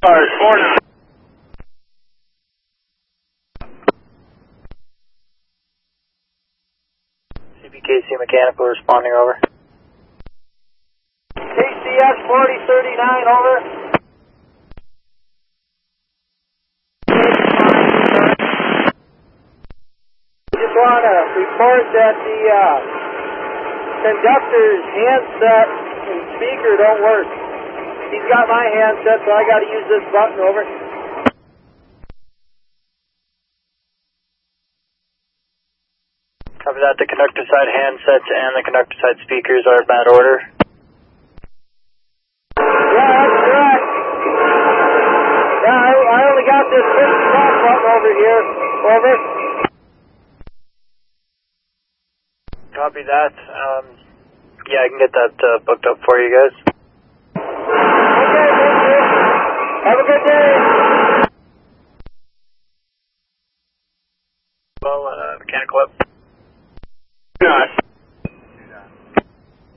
Alright, 4-9. CBKC Mechanical responding, over. KCS 4039, over. Just want to report that the conductor's handset and speaker don't work. He's got my handset, so I got to use this button, over. Copy that. The conductor side handsets and the conductor side speakers are in bad order. Yeah, that's correct. Yeah, I only got this talk button over here. Over. Copy that. Yeah, I can get that booked up for you guys. Okay, thank you. Have a good day. Well, mechanical up.